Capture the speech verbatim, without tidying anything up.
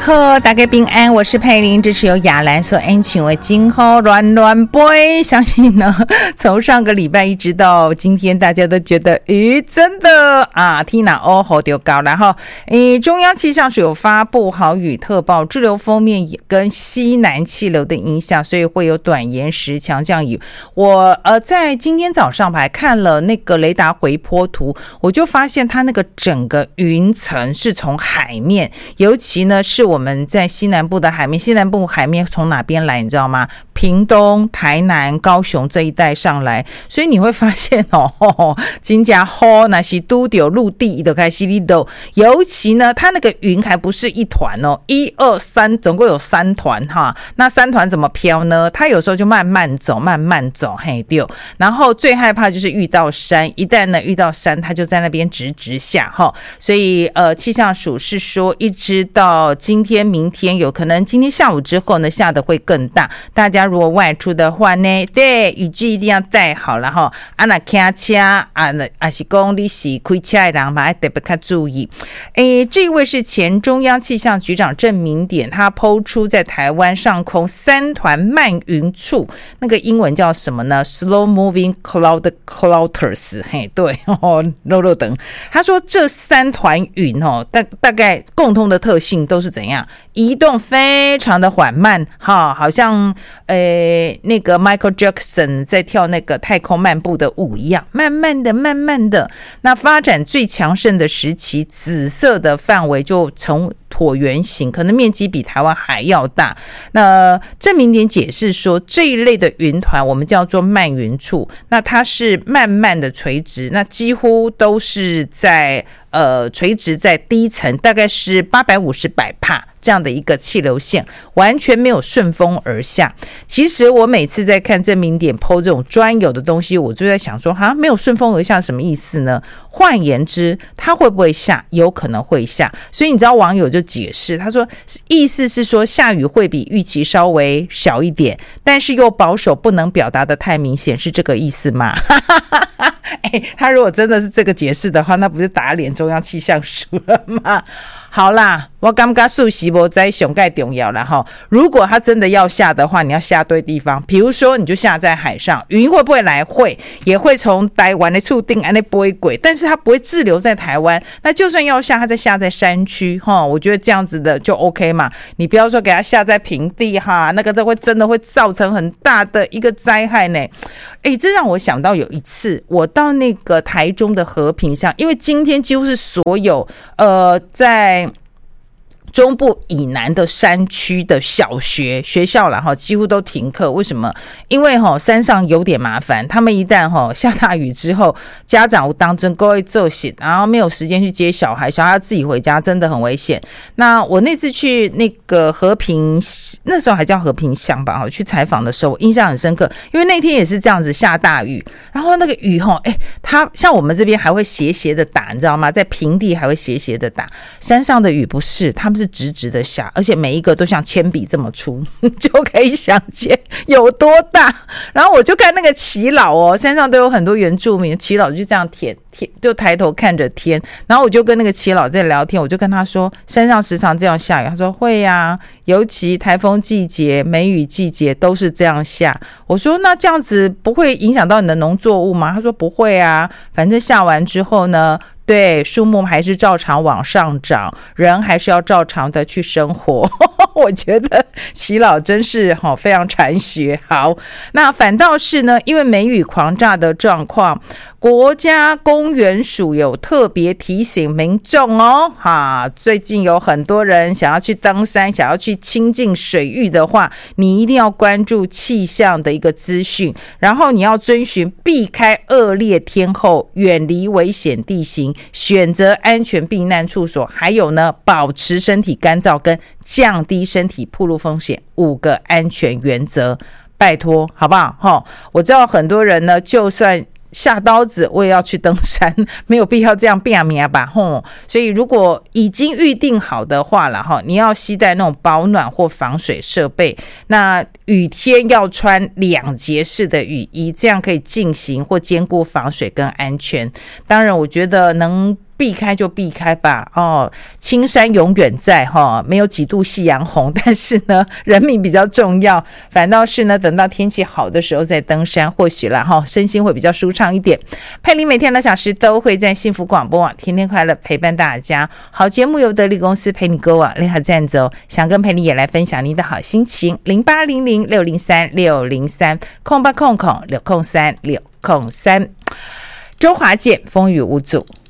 好，大家平安，我是佩玲，这是由亚兰所安请为今后乱乱杯。相信呢，从上个礼拜一直到今天，大家都觉得，咦，真的啊，天哪，哦吼丢高，然后，诶，中央气象署有发布豪雨特报，滞留锋面跟西南气流的影响，所以会有短延时强降雨。我呃，在今天早上还看了那个雷达回波图，我就发现它那个整个云层是从海面，尤其呢是我们在西南部的海面，西南部海面从哪边来你知道吗？屏东、台南、高雄这一带上来，所以你会发现哦，真的好那是都有陆地都开始都，尤其呢，它那个云还不是一团哦，一二三，总共有三团哈。那三团怎么飘呢？它有时候就慢慢走，慢慢走，嘿丢。然后最害怕就是遇到山，一旦呢遇到山，它就在那边直直下哈。所以呃，气象署是说，一直到今天、明天，有可能今天下午之后呢，下的会更大，大家如果外出的话呢，对，雨具一定要带好了哈。啊，那开车啊，啊是讲你是开车的人嘛，要特别较注意。诶，这位是前中央气象局长郑明典，他抛出在台湾上空三团慢云簇，那个英文叫什么呢 ？Slow moving cloud clouders， 嘿，对哦，漏漏等。他说这三团云哦，大大概共同的特性都是怎样？移动非常的缓慢，哈，好像呃那个 Michael Jackson 在跳那个太空漫步的舞一样，慢慢的、慢慢的。那发展最强盛的时期，紫色的范围就成椭圆形，可能面积比台湾还要大。那郑明典解释说，这一类的云团我们叫做慢云簇，那它是慢慢的垂直，那几乎都是在呃垂直在低层，大概是八百五十百帕这样的一个气流线，完全没有顺风而下。其实我每次在看郑明典 po 这种专有的东西，我就在想说，哈，没有顺风而下什么意思呢？换言之，它会不会下？有可能会下。所以你知道网友就解释，他说意思是说下雨会比预期稍微小一点，但是又保守，不能表达的太明显，是这个意思吗？欸、他如果真的是这个解释的话，那不是打脸中央气象署了吗？好啦，我感觉数习不在上盖重要啦齁。如果它真的要下的话，你要下对地方，比如说你就下在海上，云会不会来？会，也会从台湾的处定安那不会轨，但是它不会滞留在台湾。那就算要下，它再下在山区齁，我觉得这样子的就 OK 嘛。你不要说给它下在平地哈，那个这会真的会造成很大的一个灾害呢。哎，这让我想到有一次我到那个台中的和平乡，因为今天几乎是所有呃在中部以南的山区的小学学校啦齁，几乎都停课。为什么？因为齁山上有点麻烦，他们一旦齁下大雨之后，家长当真够会做事，然后没有时间去接小孩，小孩要自己回家，真的很危险。那我那次去那个和平，那时候还叫和平乡吧，去采访的时候，我印象很深刻，因为那天也是这样子下大雨，然后那个雨齁，哎，它像我们这边还会斜斜的打，你知道吗？在平地还会斜斜的打，山上的雨不是，他们是直直的下，而且每一个都像铅笔这么粗，就可以想见有多大。然后我就看那个耆老哦，山上都有很多原住民，耆老就这样舔舔，就抬头看着天。然后我就跟那个耆老在聊天，我就跟他说，山上时常这样下雨。他说会呀、啊，尤其台风季节、梅雨季节都是这样下。我说那这样子不会影响到你的农作物吗？他说不会啊，反正下完之后呢，对，树木还是照常往上涨，人还是要照常的去生活。我觉得耆老真是、哦、非常禅学。好，那反倒是呢，因为梅雨狂炸的状况，国家公园署有特别提醒民众哦，哈，最近有很多人想要去登山，想要去亲近水域的话，你一定要关注气象的一个资讯，然后你要遵循避开恶劣天候，远离危险地形，选择安全避难处所，还有呢，保持身体干燥跟降低身体暴露风险五个安全原则，拜托好不好？齁，我知道很多人呢，就算下刀子我也要去登山，没有必要这样变命吧齁。所以如果已经预定好的话啦齁，你要携带那种保暖或防水设备，那雨天要穿两节式的雨衣，这样可以进行或兼顾防水跟安全。当然我觉得能避开就避开吧，哦，青山永远在哈、哦，没有几度夕阳红，但是呢，人民比较重要，反倒是呢，等到天气好的时候再登山，或许啦哈、哦，身心会比较舒畅一点。佩玲每天两小时都会在幸福广播网天天快乐陪伴大家，好节目由得力公司陪你购网联合赞助，想跟佩玲也来分享您的好心情，零八零零六零三六零三空八空空六空三六空三，周华健风雨无阻。